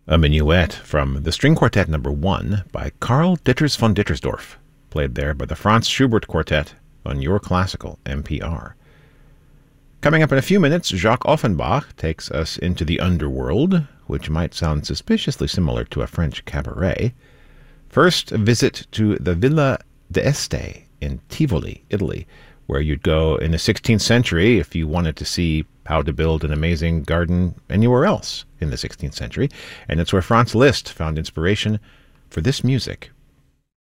A minuet from the String Quartet No. 1 by Karl Ditters von Dittersdorf, played there by the Franz Schubert Quartet on Your Classical NPR. Coming up in a few minutes, Jacques Offenbach takes us into the underworld, which might sound suspiciously similar to a French cabaret. First, a visit to the Villa d'Este in Tivoli, Italy, where you'd go in the 16th century if you wanted to see how to build an amazing garden anywhere else in the 16th century. And it's where Franz Liszt found inspiration for this music.